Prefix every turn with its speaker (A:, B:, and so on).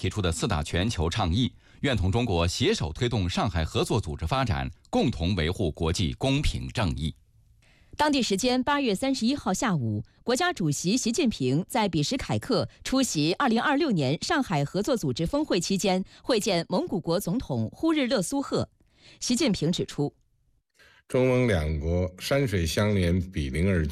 A: 提出的4大全球倡议，愿同中国携手推动上海合作组织发展，共同维护国际公平正义。
B: 当地时间8月31号下午，国家主席习近平在比什凯克出席2026年上海合作组织峰会期间会见蒙古国总统呼日勒苏赫。习近平指出，
C: 中蒙两国山水相连，比邻而居。